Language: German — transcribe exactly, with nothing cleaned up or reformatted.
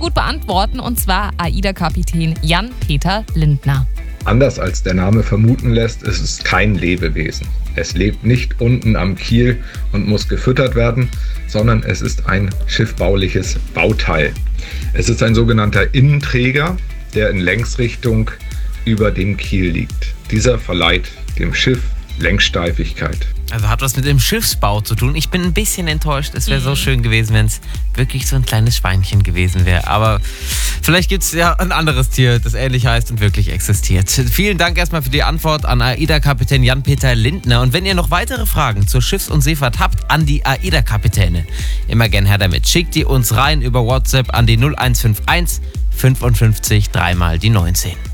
gut beantworten, und zwar AIDA-Kapitän Jan-Peter Lindner. Anders als der Name vermuten lässt, ist es kein Lebewesen. Es lebt nicht unten am Kiel und muss gefüttert werden, sondern es ist ein schiffbauliches Bauteil. Es ist ein sogenannter Innenträger, der in Längsrichtung über dem Kiel liegt. Dieser verleiht dem Schiff Längssteifigkeit. Also hat was mit dem Schiffsbau zu tun. Ich bin ein bisschen enttäuscht. Es wäre Mhm. so schön gewesen, wenn es wirklich so ein kleines Schweinchen gewesen wäre. Aber vielleicht gibt es ja ein anderes Tier, das ähnlich heißt und wirklich existiert. Vielen Dank erstmal für die Antwort an AIDA-Kapitän Jan-Peter Lindner. Und wenn ihr noch weitere Fragen zur Schiffs- und Seefahrt habt, an die AIDA-Kapitäne, immer gern her damit. Schickt die uns rein über WhatsApp an die null eins fünf eins fünfundfünfzig dreimal die neunzehn.